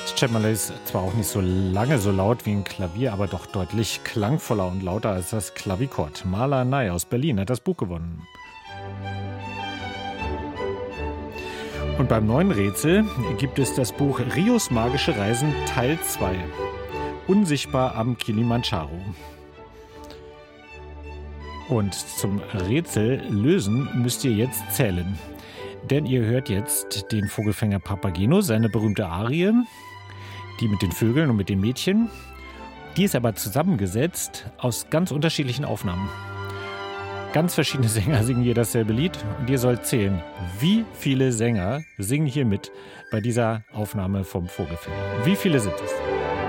Cemala ist zwar auch nicht so lange so laut wie ein Klavier, aber doch deutlich klangvoller und lauter als das Klavichord. Maler Ney aus Berlin hat das Buch gewonnen. Und beim neuen Rätsel gibt es das Buch Rios magische Reisen Teil 2. Unsichtbar am Kilimandscharo. Und zum Rätsel lösen müsst ihr jetzt zählen. Denn ihr hört jetzt den Vogelfänger Papageno, seine berühmte Arie, die mit den Vögeln und mit den Mädchen. Die ist aber zusammengesetzt aus ganz unterschiedlichen Aufnahmen. Ganz verschiedene Sänger singen hier dasselbe Lied und ihr sollt zählen, wie viele Sänger singen hier mit bei dieser Aufnahme vom Vogelfänger. Wie viele sind es?